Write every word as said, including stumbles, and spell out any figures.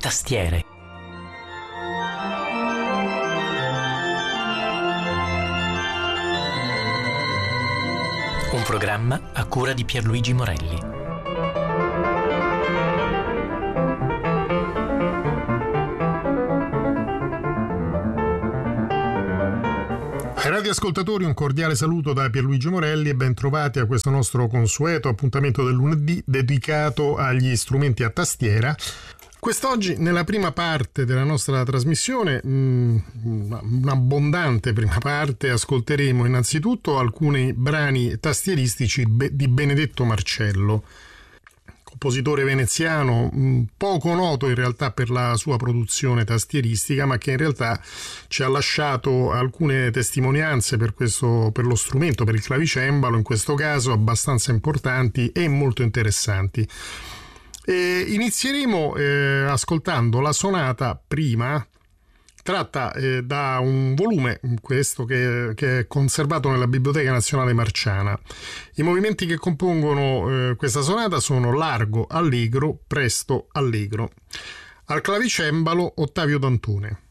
tastiere. Un programma a cura di Pierluigi Morelli. Ai radioascoltatori un cordiale saluto da Pierluigi Morelli e ben trovati a questo nostro consueto appuntamento del lunedì dedicato agli strumenti a tastiera. Quest'oggi, nella prima parte della nostra trasmissione, un'abbondante prima parte, ascolteremo innanzitutto alcuni brani tastieristici di Benedetto Marcello, compositore veneziano poco noto in realtà per la sua produzione tastieristica, ma che in realtà ci ha lasciato alcune testimonianze per questo, per lo strumento, per il clavicembalo, in questo caso abbastanza importanti e molto interessanti. E inizieremo eh, ascoltando la sonata prima, tratta eh, da un volume, questo che, che è conservato nella Biblioteca Nazionale Marciana. I movimenti che compongono eh, questa sonata sono largo, allegro, presto, allegro. Al clavicembalo Ottavio Dantone.